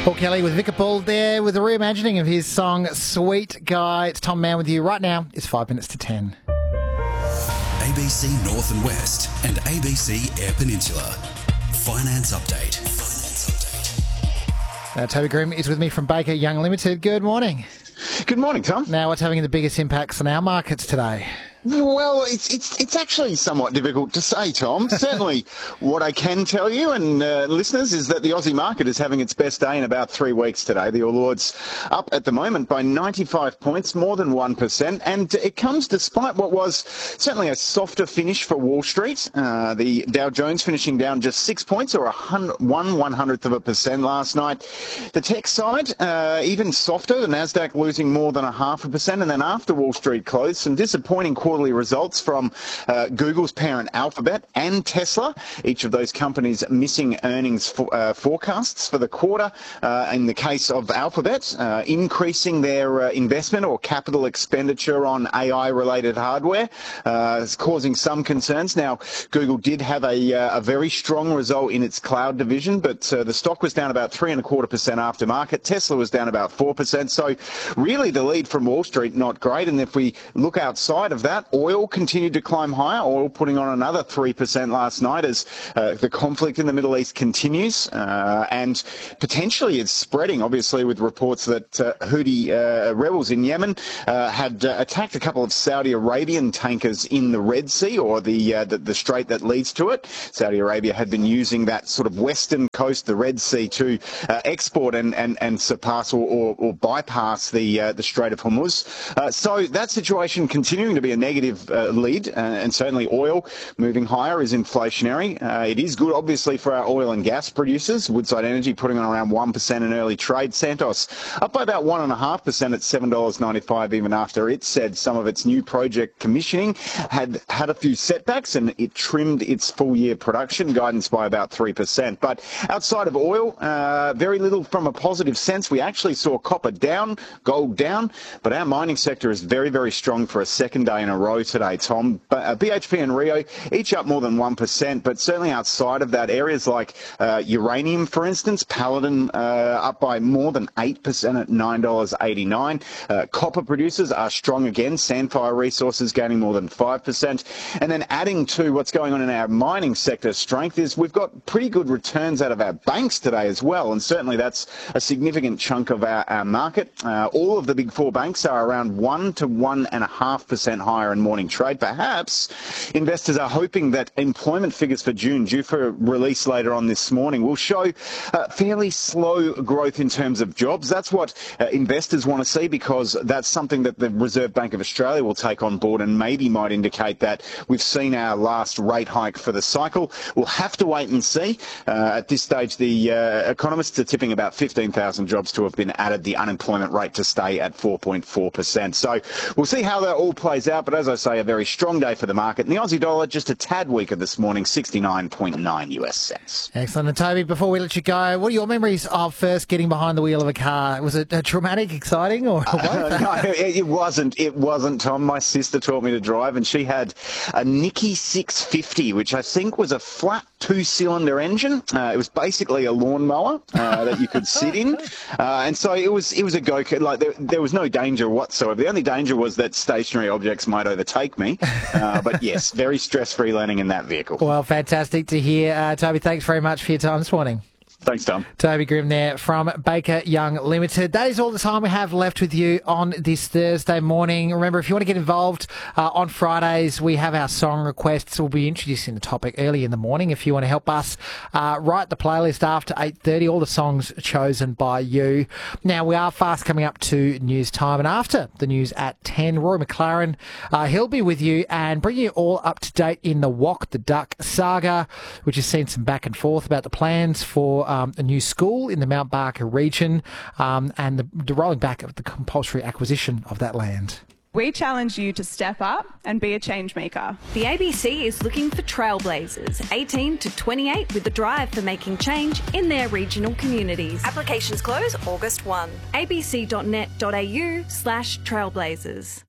Paul Kelly with Vicar Paul there with a reimagining of his song Sweet Guy. It's Tom Mann with you right now. It's 5 minutes to 10. ABC North and West and ABC Air Peninsula. Finance Update. Toby Grimm is with me from Baker Young Limited. Good morning. Good morning, Tom. Now, what's having the biggest impacts on our markets today? Well, it's actually somewhat difficult to say, Tom. Certainly what I can tell you and listeners is that the Aussie market is having its best day in about 3 weeks today. The All Ords up at the moment by 95 points, more than 1%, and it comes despite what was certainly a softer finish for Wall Street. The Dow Jones finishing down just 6 points, or 1/100% last night. The tech side, even softer, the Nasdaq losing more than 0.5%, and then after Wall Street closed, some disappointing quarterly results from Google's parent Alphabet and Tesla, each of those companies missing earnings forecasts for the quarter. In the case of Alphabet, increasing their investment or capital expenditure on AI-related hardware is causing some concerns. Now, Google did have a very strong result in its cloud division, but the stock was down about 3.25% after market. Tesla was down about 4%. So really the lead from Wall Street, not great. And if we look outside of that, oil continued to climb higher, oil putting on another 3% last night as the conflict in the Middle East continues, and potentially it's spreading, obviously, with reports that Houthi rebels in Yemen had attacked a couple of Saudi Arabian tankers in the Red Sea, or the strait that leads to it. Saudi Arabia had been using that sort of western coast, the Red Sea, to export and surpass or bypass the Strait of Hormuz. So that situation continuing to be a negative lead, and certainly oil moving higher is inflationary. It is good, obviously, for our oil and gas producers. Woodside Energy putting on around 1% in early trade. Santos up by about 1.5% at $7.95, even after it said some of its new project commissioning had a few setbacks, and it trimmed its full-year production guidance by about 3%. But outside of oil, very little from a positive sense. We actually saw copper down, gold down, but our mining sector is very, very strong for a second day in a row today, Tom. BHP and Rio each up more than 1%, but certainly outside of that, areas like uranium, for instance, Paladin up by more than 8% at $9.89. Copper producers are strong again. Sandfire Resources gaining more than 5%. And then adding to what's going on in our mining sector strength is we've got pretty good returns out of our banks today as well, and certainly that's a significant chunk of our market. All of the big four banks are around 1 to 1.5% higher in morning trade. Perhaps investors are hoping that employment figures for June, due for release later on this morning, will show fairly slow growth in terms of jobs. That's what investors want to see, because that's something that the Reserve Bank of Australia will take on board and maybe might indicate that we've seen our last rate hike for the cycle. We'll have to wait and see. At this stage, the economists are tipping about 15,000 jobs to have been added, the unemployment rate to stay at 4.4%. So we'll see how that all plays out, but as I say, a very strong day for the market. And the Aussie dollar just a tad weaker this morning, 69.9 US cents. Excellent. And Toby, before we let you go, what are your memories of first getting behind the wheel of a car? Was it traumatic, exciting, or what? No, it wasn't. It wasn't, Tom. My sister taught me to drive, and she had a Nicky 650, which I think was a flat two-cylinder engine. It was basically a lawnmower that you could sit in, and so it was a go-kart. Like there was no danger whatsoever. The only danger was that stationary objects might overtake me. But yes, very stress-free learning in that vehicle. Well, fantastic to hear. Toby, thanks very much for your time this morning. Thanks, Tom. Toby Grimm there from Baker Young Limited. That is all the time we have left with you on this Thursday morning. Remember, if you want to get involved on Fridays, we have our song requests. We'll be introducing the topic early in the morning. If you want to help us write the playlist after 8:30, all the songs chosen by you. Now, we are fast coming up to news time, and after the news at 10, Roy McLaren, he'll be with you and bring you all up to date in the Walk the Duck saga, which has seen some back and forth about the plans for a new school in the Mount Barker region, and the rolling back of the compulsory acquisition of that land. We challenge you to step up and be a change maker. The ABC is looking for trailblazers, 18 to 28, with the drive for making change in their regional communities. Applications close August 1. abc.net.au/trailblazers.